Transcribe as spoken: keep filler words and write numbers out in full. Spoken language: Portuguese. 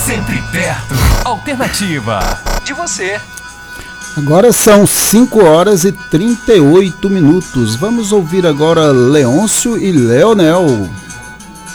sempre perto. Alternativa de você. Agora são cinco horas e trinta e oito minutos. Vamos ouvir agora Leôncio e Leonel.